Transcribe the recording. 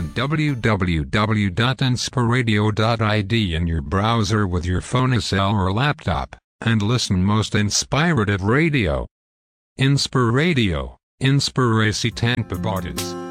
open www.inspiradio.id in your browser with your phone, cell or laptop, and listen most inspirative radio. Inspiradio, Inspiracy Tampa Bodies.